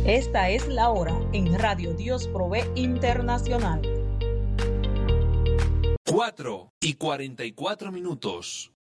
Esta es la hora en Radio Dios Provee Internacional. 4:44.